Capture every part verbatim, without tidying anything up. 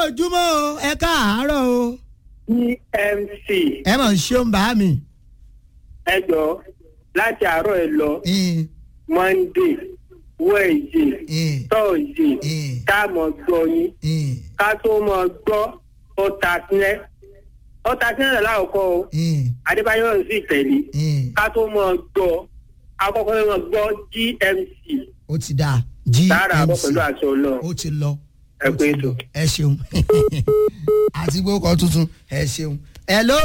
ojúmọ́ o ẹ káàárọ̀ o. E M C. ẹ mọ̀ ń ṣeun bá mi. ẹ jọ láti àárọ̀ ẹ lọ Monday Wednesday Thursday ká mọ̀ gbọ́ yín ká tó mọ̀ gbọ́ ọ̀tà sílẹ̀ ọ̀tà sílẹ̀ láwùkọ́ o Adébáyọ̀ ń sì tẹ̀lé ká tó mọ̀ gbọ́ akọ́kọ́ mọ̀ gbọ́ G M C. ó ti dáa G M C sára àbọ̀ pẹ̀lú àṣọ lọ. ó ti lọ ẹ pé ètò. ẹ ṣeun àti gbókò tuntun ẹ ṣeun. hello.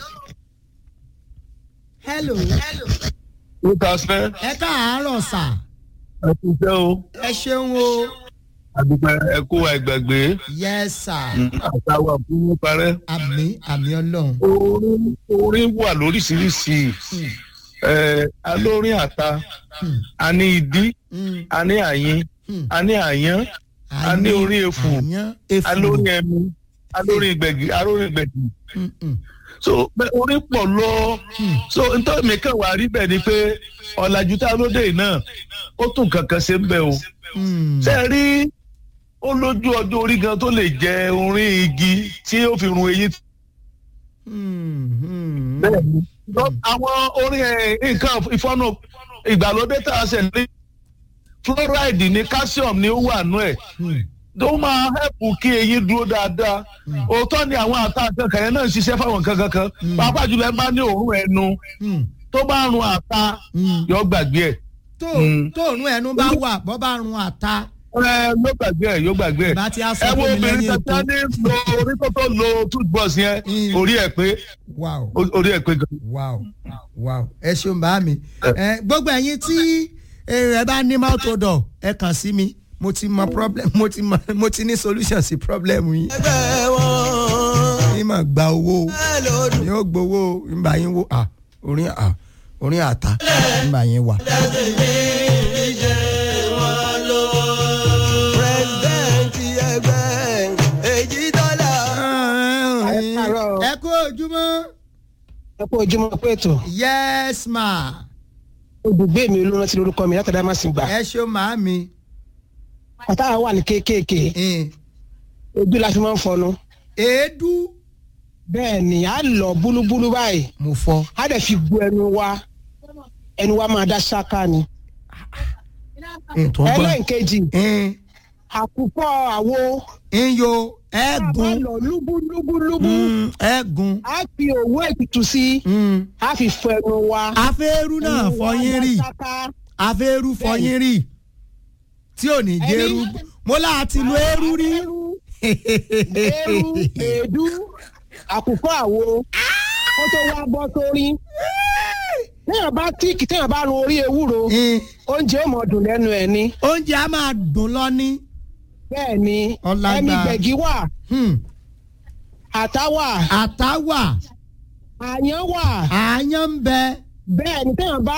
hello. ó ta fẹ́. ẹ káàárọ̀ sà. ẹ kú iṣẹ́ o. ẹ ṣeun o. àdúpẹ́ ẹ kó wa ìgbàgbé. yes sir. àtàwọn àbúrò parẹ́. àmì àmì ọlọ́run. orin orin wà lóríṣiríṣi. ẹ alórin àta a ní ìdí a ní àyín a ní àyán a ní orí efu alórin ẹmu alórin ìgbẹ̀gì alórin ìgbẹ̀gì. so orin pọ̀ lọ so nítorí mi kàn wá rí bẹ́ẹ̀ ni pé ọ̀làjú tá a lóde náà ó tún kankan ṣe ń bẹ o. ṣé ẹ rí ó lójú ọjọ́ orí gan tó lè jẹ orin igi tí ó fi run eyín. bẹ́ẹ̀ ni àwọn orin nǹkan ìfọ́nù ìgbàlódé tá a ṣe ní fluoride ní calcium ni ó wà nú ẹ̀ tó máa hẹ́pù kí eyín dúró dáadáa òótọ́ ni àwọn àtàkùn kan yẹn náà ń ṣiṣẹ́ fáwọn nǹkan kankan pàápàá jùlọ ẹ bá ní òórùn ẹnu tó bá run àta yọ gbàgbé ẹ̀. tó tó òórùn ẹnu bá wà bọ́ bá run àta. ẹ yóò gbàgbé ẹ yóò gbàgbé ẹ ẹ wo obìnrin kankan ní lo orí tó tó lo toothbrush yẹn orí ẹ pé orí ẹ pé gan. wow wow ẹ ṣeun bá mi gbogbo ẹ̀yin tí ẹ bá ní mouth odor ẹ kàn sí mi mo ti mọ problem mo ti mọ mo ti ní solution sí problem yín. ẹgbẹ́ wọn. yín máa gba owó yóò gbowó nígbà yín wo orin orin àta nígbà yín wà. ẹ kú ojúmọ́. ẹ kú ojúmọ́ pé ètò. yes ma. olùgbé mi ló rántí lórúkọ mi látàdá má sì gbà. ẹ ṣeun màá mi. ọ̀tá wà ní kéékèèké. ojú la fi máa ń fọnu. èédú. bẹ́ẹ̀ ni a lọ búlúbúlú báyìí. mo fọ. a dẹ̀ fi gbó ẹnu wa ẹnu wa máa dá ṣáká ni. ẹlẹ́nkejì àkùkọ àwo. iyo ẹ̀gún. a lọ lúbúlúbúlúbú. ẹ̀gún. a fi òwú ètùtù sí. a fi fọ ẹnu wa. afẹ́rú náà fọyín rì. afẹ́rú fọyín rì. tí ò ní jẹ́rú mo láti lo eérú rí. eérú èédú àkùkọ àwo ó tó wá bọ́ sórí. téèyàn bá tíìkì téèyàn bá run orí ewúro oúnjẹ ó mọ̀ dùn lẹ́nu ẹ̀ ni. oúnjẹ á máa dùn lọ ní. bẹ́ẹ̀ ni ẹ̀mí gbẹ̀gì wà àtá wà àtá wà àyàn wà àyàn ń bẹ. bẹ́ẹ̀ ni téèyàn bá